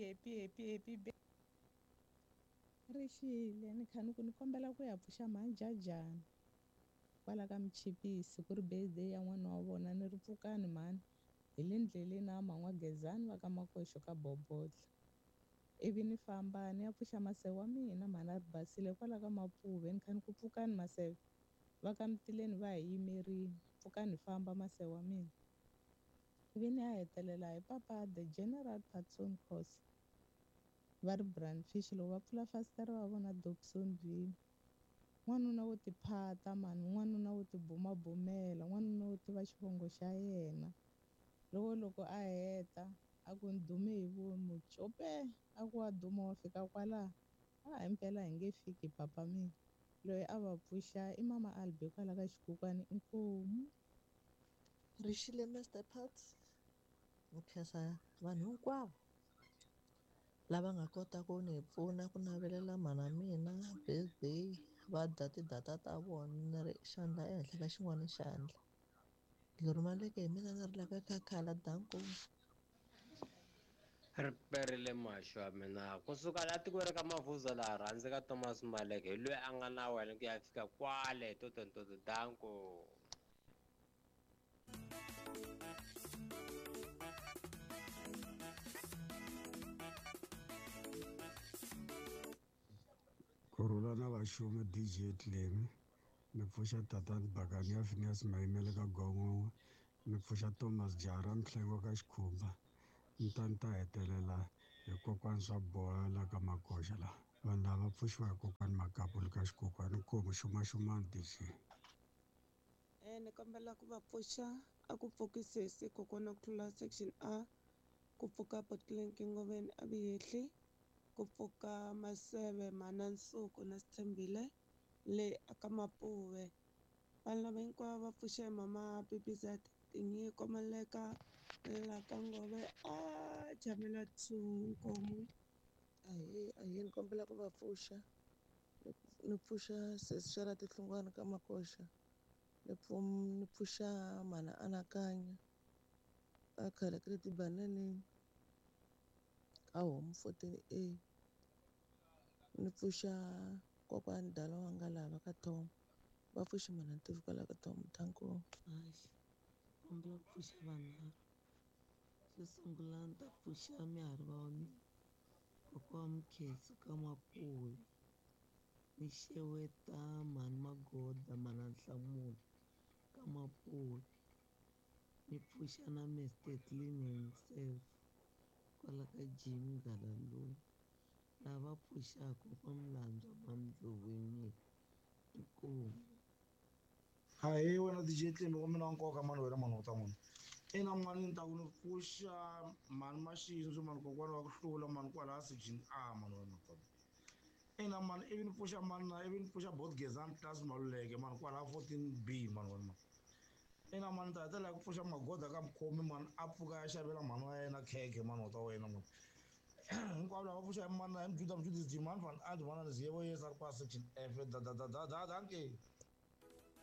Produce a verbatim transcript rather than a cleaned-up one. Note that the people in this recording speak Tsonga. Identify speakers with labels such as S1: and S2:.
S1: happy happy happy rixile ni kha ni ku ni kombela ku ya pfuxa manjhajana kwala ka Mchipisi ku ri birthday ya n'wana wa vona ni ri pfukani mhani hi le ndleleni a Man'wagezani va ka Makoxo ka Bobotla ivi ni famba ni ya pfuxa maseve wa mina mhani a ri basile kwala ka Mapuve ni kha ni ku pfukani maseve va ka Mitileni va hi yimerini pfukani hi famba maseve wa mina ivi ni ya hetelela hi papa the General Patson Khosa va ri Brandfish loko va pfula fasitere va vona Dobsonville n'wanuna wo tiphata mani n'wanuna wo tibumabumela n'wanuna wo tiva xivongo xa yena loko loko a heta a ku ni dume hi vomu cope a ku wa duma wa fika kwala a himpela hi nge fiki papa mina loyi a va pfuxa i mama Albe kwala ka Xikokwani inkomu
S2: Rixile Master Parts ni khensa vanhu hinkwavo lava nga kota ku ni pfuna ku navelela mhana mina birthday va dya tidata ta vona ni ri xandla ehenhla ka xin'wana xandla ndzi rimaleke hi mina ni ri la ka Khakhala Danko
S3: ri perile mahlo ya mina kusuka la tikweni ka Mavhuza laha rhandzi ka Thomas Maleke hi loyi a nga na wena ku ya fika kwale totototo Danko.
S4: Kurula na vaxumi D J Tlemi ni pfuxa tatani Bakani ya Phineas Mayimele ka Gon'we ni pfuxa Thomas Jara Mhlengo ka Xikhumba ni ta ni ta hetelela hi kokwani swa boha la ka Makoxa la vanhu lava pfuxiwa hi kokwani Makapu le ka Xikokwani inkomu xumaxumani D J.
S5: Eh ni kombela ku va pfuxa a ku pfukisisi kokwana ku tlula section A ku pfuka Botlen Ngoveni a Bihehli ku pfuka Maseve Mana Nsuku na Sithembile le aka Mapuve vanhu lava hinkwavo va pfuxa hi mama Bibizat Tinyiko Maleka la ka Ngove a Jamela Tsunkomu
S2: ahee ahee ni kombela ku va pfuxa ni pfuxa sesi Shara Tihlungwana ka Makoxa ni pfu ni pfuxa mhana Anakanya a Khalekile Tibananeni ka Home fourteen A ni pfuxa kokwani Dala wa nga lava ka Tom va pfuxi mhana Ntivo kwala ka Tom Danko.
S6: Hayi kombela ku pfuxa vanharhu xo sungula ni ta pfuxa mihari va mina kokwa Mkhensi ka Mapuve ni xeweta mhani Magoda mana Nhlamulo ka Mapuve ni pfuxa na Mister Clean himself kwala ka Jimmy Galalula lava pfuxaka kwa Mlandzwa Mandlovunyeni inkomu.
S7: Ahee wena D J Tlemi wa mina wa nkoka mani wena mani u ta n'wina ina mani ni ta ku ni pfuxa mhani Maxinzu mani kokwana wa ku hlula mani kwala section A mani wena makona ina mani ivi ni pfuxa mani na ivi ni pfuxa Botgezani Plus Maluleke mani kwala fourteen B mani wena mani ina mani ni ta hetelela ku pfuxa Magoda ka Mukhomi mani a pfuka ya xavela mhani wa yena khekhe mani u ta wena mani hinkwavo lava pfuxa hi mani na hi Mujuda Mujudisi mani fani a mani ni ziye vo yesa kwa section F da da da da da danke.